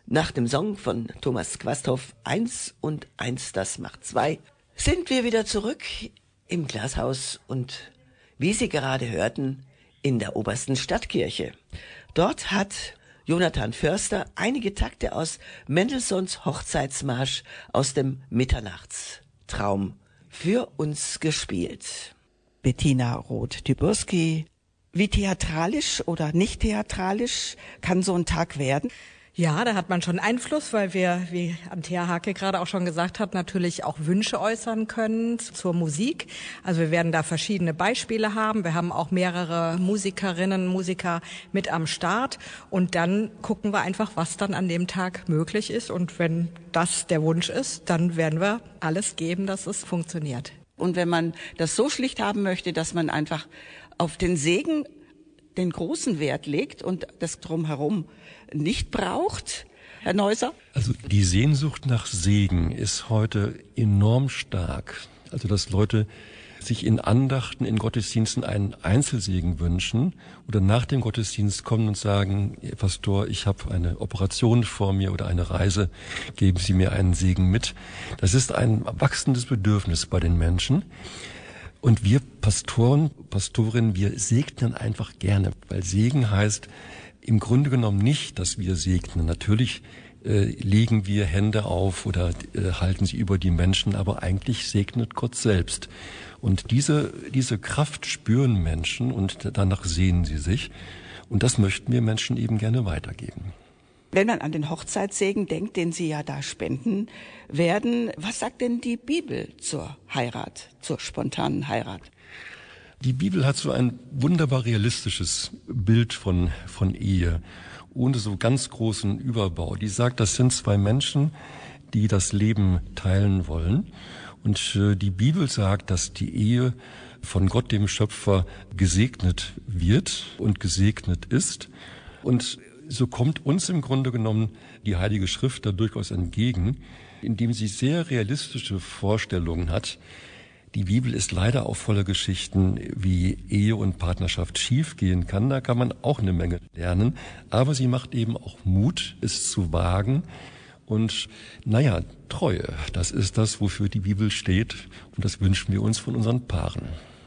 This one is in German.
Nach dem Song von Thomas Quasthoff 1 und 1, das macht 2, sind wir wieder zurück im Glashaus und, wie Sie gerade hörten, in der Obersten Stadtkirche. Dort hat Jonathan Förster einige Takte aus Mendelssohns Hochzeitsmarsch aus dem Mitternachtstraum für uns gespielt. Bettina Roth-Dyburski, wie theatralisch oder nicht theatralisch kann so ein Tag werden? Ja, da hat man schon Einfluss, weil wir, wie Antea Hake gerade auch schon gesagt hat, natürlich auch Wünsche äußern können zur Musik. Also wir werden da verschiedene Beispiele haben. Wir haben auch mehrere Musikerinnen, Musiker mit am Start. Und dann gucken wir einfach, was dann an dem Tag möglich ist. Und wenn das der Wunsch ist, dann werden wir alles geben, dass es funktioniert. Und wenn man das so schlicht haben möchte, dass man einfach auf den Segen den großen Wert legt und das Drumherum nicht braucht, Herr Neuser? Also die Sehnsucht nach Segen ist heute enorm stark. Also dass Leute sich in Andachten, in Gottesdiensten einen Einzelsegen wünschen oder nach dem Gottesdienst kommen und sagen, Pastor, ich habe eine Operation vor mir oder eine Reise, geben Sie mir einen Segen mit. Das ist ein wachsendes Bedürfnis bei den Menschen. Und wir Pastoren, Pastorinnen, wir segnen einfach gerne, weil Segen heißt im Grunde genommen nicht, dass wir segnen. Natürlich legen wir Hände auf oder halten sie über die Menschen, aber eigentlich segnet Gott selbst. Und diese Kraft spüren Menschen und danach sehnen sie sich. Und das möchten wir Menschen eben gerne weitergeben. Wenn man an den Hochzeitssegen denkt, den Sie ja da spenden werden, was sagt denn die Bibel zur Heirat, zur spontanen Heirat? Die Bibel hat so ein wunderbar realistisches Bild von Ehe, ohne so ganz großen Überbau. Die sagt, das sind zwei Menschen, die das Leben teilen wollen. Und die Bibel sagt, dass die Ehe von Gott, dem Schöpfer, gesegnet wird und gesegnet ist. Und so kommt uns im Grunde genommen die Heilige Schrift da durchaus entgegen, indem sie sehr realistische Vorstellungen hat. Die Bibel ist leider auch voller Geschichten, wie Ehe und Partnerschaft schiefgehen kann. Da kann man auch eine Menge lernen. Aber sie macht eben auch Mut, es zu wagen. Und Treue, das ist das, wofür die Bibel steht. Und das wünschen wir uns von unseren Paaren.